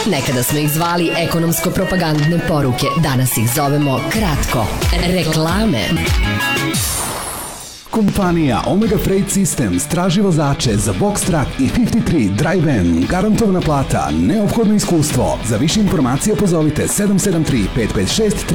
Nekada smo ih zvali ekonomsko-propagandne poruke, danas ih zovemo kratko. Reklame. Kompanija Omega Freight Systems traži vozače za Box Truck i 53 Dry Van. Garantovana plata, neophodno iskustvo. Za više informacija pozovite 773 556